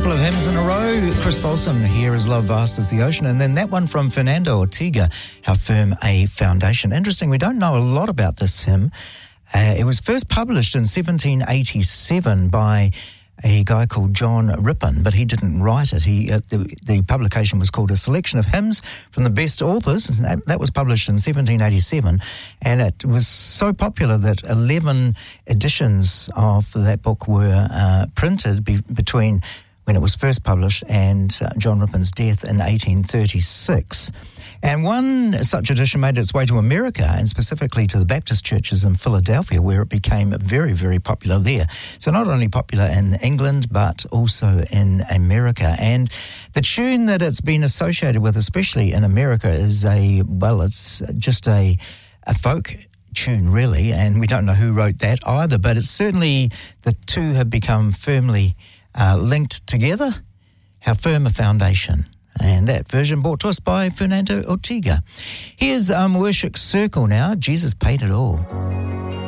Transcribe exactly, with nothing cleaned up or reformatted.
couple of hymns in a row. Chris Folsom, Here is Love, Vast as the Ocean. And then that one from Fernando Ortega, How Firm a Foundation. Interesting, we don't know a lot about this hymn. Uh, it was first published in seventeen eighty-seven by a guy called John Rippon, but he didn't write it. He uh, the, the publication was called A Selection of Hymns from the Best Authors. That, that was published in seventeen eighty-seven, and it was so popular that eleven editions of that book were uh, printed be, between when it was first published and uh, John Rippon's death in eighteen thirty-six. And one such edition made its way to America, and specifically to the Baptist churches in Philadelphia, where it became very, very popular there. So not only popular in England, but also in America. And the tune that it's been associated with, especially in America, is a, well, it's just a, a folk tune, really, and we don't know who wrote that either, but it's certainly, the two have become firmly uh, linked together. How Firm a Foundation. And that version brought to us by Fernando Ortega. Here's um, Worship Circle now. Jesus Paid It All.